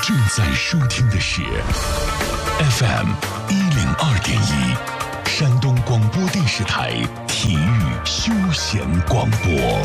正在收听的是 FM 102.1山东广播电视台体育休闲广播。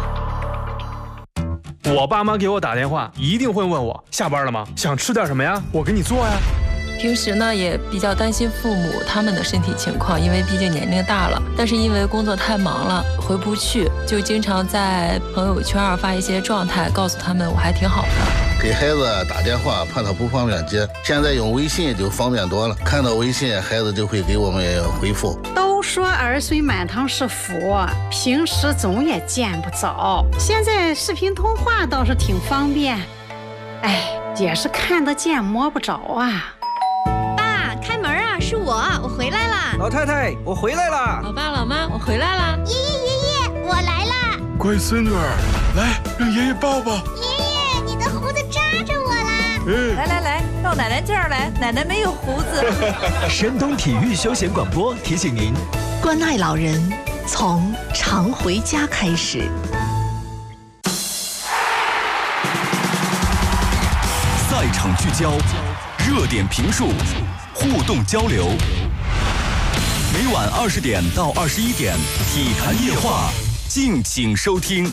我爸妈给我打电话，一定会问我下班了吗？想吃点什么呀？我给你做呀。 平时呢也比较担心父母他们的身体情况，因为毕竟年龄大了，但是因为工作太忙了回不去，就经常在朋友圈发一些状态，告诉他们我还挺好的。 给孩子打电话怕他不方便接，现在用微信就方便多了，看到微信孩子就会给我们回复。 都说儿孙满堂是福，平时总也见不着，现在视频通话倒是挺方便，也是看得见摸不着啊。 开门啊，是我回来啦。 老太太，我回来啦。 老爸老妈，我回来啦。 爷爷，我来啦。 乖孙女儿，来让爷爷抱抱。 爷爷，你的胡子扎着我啦。 来，到奶奶这儿来，奶奶没有胡子。 山东体育休闲广播提醒您， 关爱老人从常回家开始。 赛场聚焦，热点评述，互动交流。每晚20点到21点，体坛夜话，敬请收听。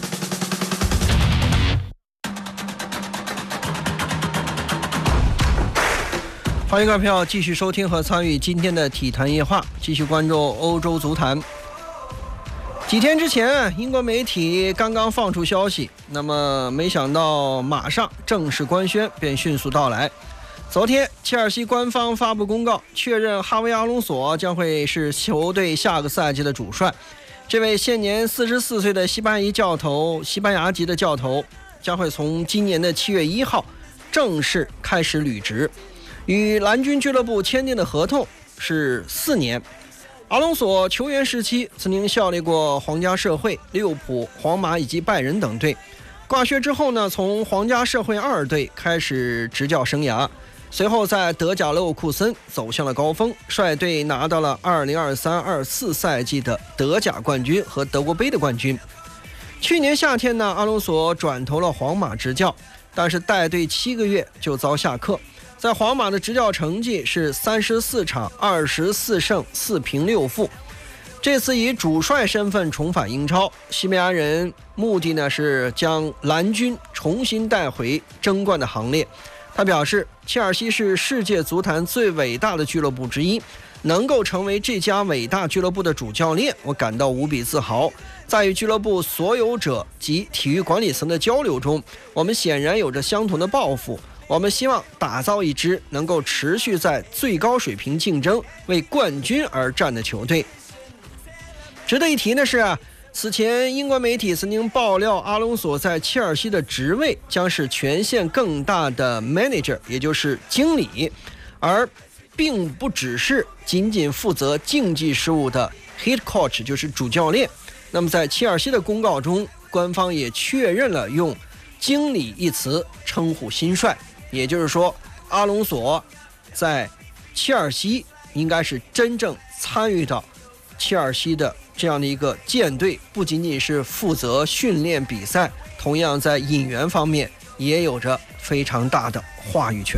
欢迎各位朋友继续收听和参与今天的体坛夜话，继续关注欧洲足坛。几天之前，英国媒体刚刚放出消息，那么没想到马上正式官宣便迅速到来。昨天，切尔西官方发布公告，确认哈维·阿隆索将会是球队下个赛季的主帅。这位现年44岁的西班牙籍的教头，将会从今年的7月1号正式开始履职。与蓝军俱乐部签订的合同是4年。阿隆索球员时期曾经效力过皇家社会、利物浦、皇马以及拜仁等队。挂削之后呢，从皇家社会2队开始执教生涯，随后在德甲勒沃库森走向了高峰，率队拿到了2023-24赛季的德甲冠军和德国杯的冠军。去年夏天呢，阿隆索转投了皇马执教，但是带队7个月就遭下课。在皇马的执教成绩是34场24胜4平6负。这次以主帅身份重返英超，西班牙人目的呢是将蓝军重新带回争冠的行列。他表示，切尔西是世界足坛最伟大的俱乐部之一，能够成为这家伟大俱乐部的主教练，我感到无比自豪。在与俱乐部所有者及体育管理层的交流中，我们显然有着相同的抱负。我们希望打造一支能够持续在最高水平竞争、为冠军而战的球队。值得一提的是此前英国媒体曾经爆料，阿隆索在切尔西的职位将是权限更大的 manager， 也就是经理，而并不只是仅仅负责竞技事务的 head coach， 就是主教练。那么在切尔西的公告中，官方也确认了用经理一词称呼新帅。也就是说，阿隆索在切尔西应该是真正参与到切尔西的这样的一个舰队，不仅仅是负责训练比赛，同样在引援方面也有着非常大的话语权。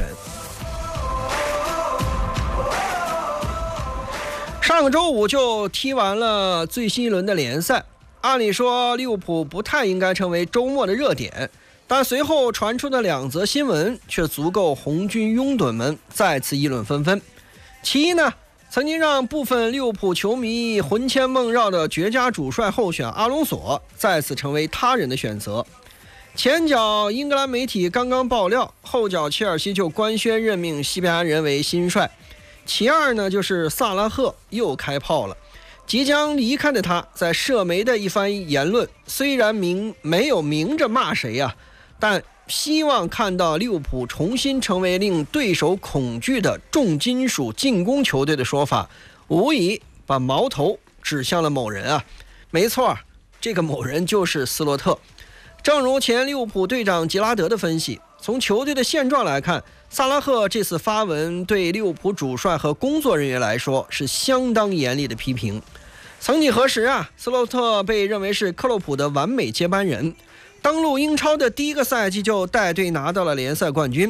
上个周五就踢完了最新一轮的联赛，按理说利物浦不太应该成为周末的热点，但随后传出的2则新闻却足够红军拥趸们再次议论纷纷。其一呢，曾经让部分利物浦球迷魂牵梦绕的绝佳主帅候选阿隆索再次成为他人的选择。前脚英格兰媒体刚刚爆料，后脚切尔西就官宣任命西班牙人为新帅。其二呢，就是萨拉赫又开炮了。即将离开的他在社媒的一番言论，虽然没有明着骂谁但希望看到利物浦重新成为令对手恐惧的重金属进攻球队的说法，无疑把矛头指向了某人没错，这个某人就是斯洛特。正如前利物浦队长杰拉德的分析，从球队的现状来看，萨拉赫这次发文对利物浦主帅和工作人员来说是相当严厉的批评。曾几何时斯洛特被认为是克洛普的完美接班人，登陆英超的第一个赛季就带队拿到了联赛冠军。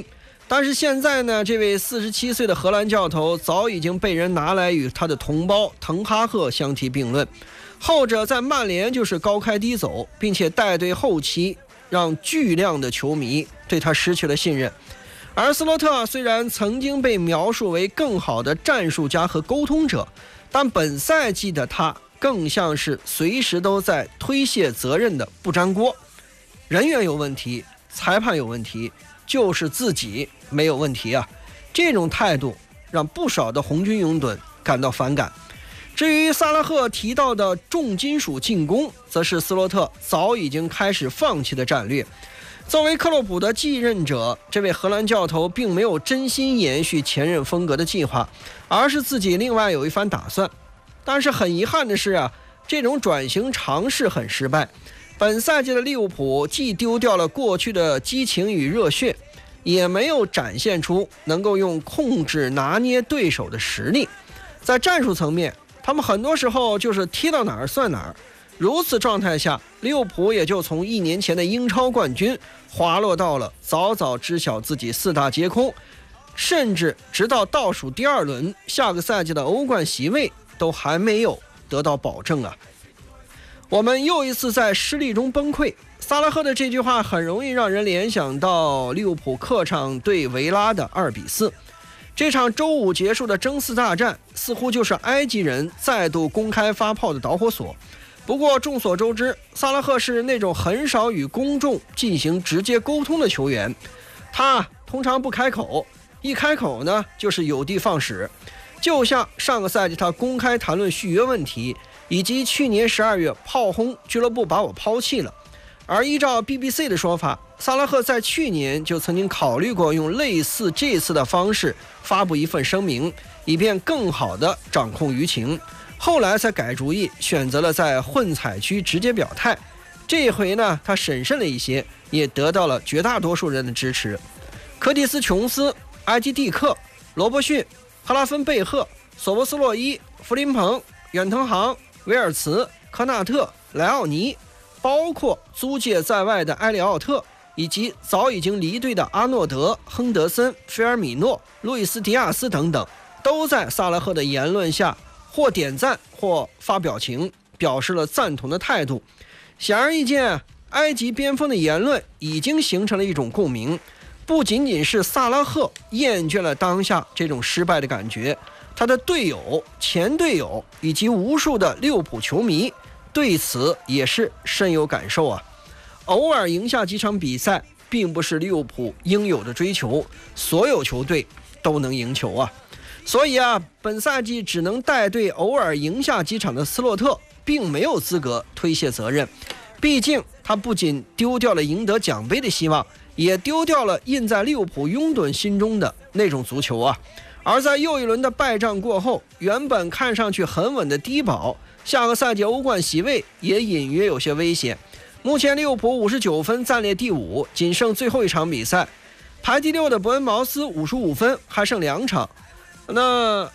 但是现在呢，这位47岁的荷兰教头早已经被人拿来与他的同胞滕哈赫相提并论，后者在曼联就是高开低走，并且带队后期让巨量的球迷对他失去了信任。而斯洛特虽然曾经被描述为更好的战术家和沟通者，但本赛季的他更像是随时都在推卸责任的不粘锅，人员有问题，裁判有问题，就是自己没有问题啊！这种态度让不少的红军拥趸感到反感。至于萨拉赫提到的重金属进攻，则是斯洛特早已经开始放弃的战略。作为克洛普的继任者，这位荷兰教头并没有真心延续前任风格的计划，而是自己另外有一番打算。但是很遗憾的是啊，这种转型尝试很失败。本赛季的利物浦既丢掉了过去的激情与热血，也没有展现出能够用控制拿捏对手的实力。在战术层面，他们很多时候就是踢到哪儿算哪儿。如此状态下，利物浦也就从1年前的英超冠军滑落到了早早知晓自己4大皆空，甚至直到倒数第2轮下个赛季的欧冠席位都还没有得到保证啊！我们又一次在失利中崩溃。萨拉赫的这句话很容易让人联想到利物浦客场对维拉的2-4。这场周五结束的争四大战似乎就是埃及人再度公开发炮的导火索。不过众所周知，萨拉赫是那种很少与公众进行直接沟通的球员，他通常不开口，一开口呢就是有的放矢。就像上个赛季他公开谈论续约问题，以及去年12月炮轰俱乐部把我抛弃了。而依照 BBC 的说法，萨拉赫在去年就曾经考虑过用类似这次的方式发布一份声明，以便更好地掌控舆情，后来才改主意，选择了在混采区直接表态。这回呢，他审慎了一些，也得到了绝大多数人的支持。柯蒂斯·琼斯、埃基蒂克、罗伯逊、赫拉芬贝赫、索博斯洛伊、弗林彭、远藤航、维尔茨、科纳特、莱奥尼，包括租借在外的埃里奥特，以及早已经离队的阿诺德、亨德森、菲尔米诺、路易斯·迪亚斯等等，都在萨拉赫的言论下或点赞或发表情，表示了赞同的态度。显而易见，埃及边锋的言论已经形成了一种共鸣，不仅仅是萨拉赫厌倦了当下这种失败的感觉，他的队友、前队友以及无数的利物浦球迷对此也是深有感受啊。偶尔赢下几场比赛并不是利物浦应有的追求，所有球队都能赢球啊。所以啊，本赛季只能带队偶尔赢下几场的斯洛特并没有资格推卸责任，毕竟他不仅丢掉了赢得奖杯的希望，也丢掉了印在利物浦拥趸心中的那种足球啊。而在又一轮的败仗过后，原本看上去很稳的低保，下个赛季欧冠席位也隐约有些危险。目前利物浦59分，暂列第5，仅剩最后一场比赛。排第6的伯恩茅斯55分，还剩2场。那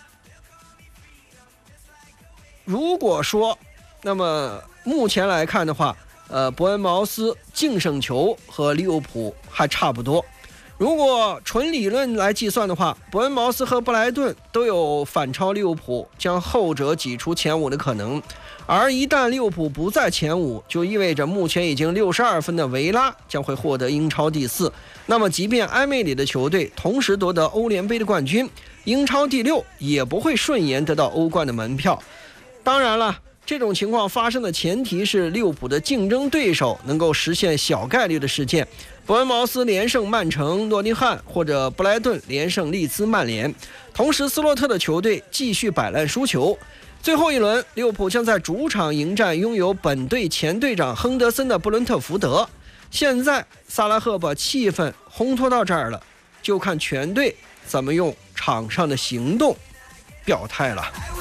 如果说，那么目前来看的话，伯恩茅斯净胜球和利物浦还差不多。如果纯理论来计算的话，伯恩茅斯和布莱顿都有反超利物浦，将后者挤出前5的可能。而一旦利物浦不在前5，就意味着目前已经62分的维拉将会获得英超第4。那么即便埃梅里的球队同时夺得欧联杯的冠军，英超第6也不会顺延得到欧冠的门票。当然了，这种情况发生的前提是利物浦的竞争对手能够实现小概率的事件，伯恩茅斯连胜曼城、诺丁汉，或者布莱顿连胜利兹、曼联，同时斯洛特的球队继续摆烂输球。最后一轮，利物浦将在主场迎战拥有本队前队长亨德森的布伦特福德。现在萨拉赫把气氛烘托到这儿了，就看全队怎么用场上的行动表态了。